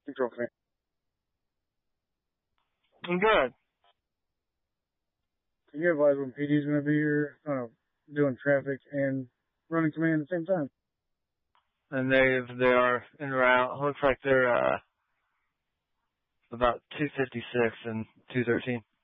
Control Command. I'm good. Can you advise when PD's going to be here, doing traffic and running command at the same time? And they are en route. Looks like they're about 256 and 213.